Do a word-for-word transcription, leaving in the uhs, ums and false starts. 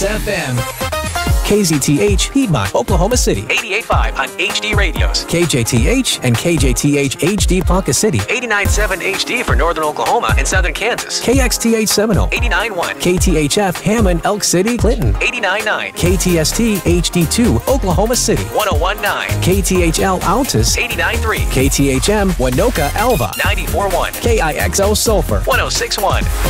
F M. K Z T H, Piedmont, Oklahoma City. eighty-eight point five on H D Radios. K J T H and K J T H H D Ponca City. eighty-nine point seven H D for northern Oklahoma and southern Kansas. K X T H Seminole. eighty-nine point one. K T H F Hammond, Elk City, Clinton. eighty-nine point nine. K T S T H D two, Oklahoma City. one oh one point nine. K T H L Altus. eighty-nine point three. K T H M Winoka Alva. ninety-four point one. K I X O Sulphur. one oh six point one.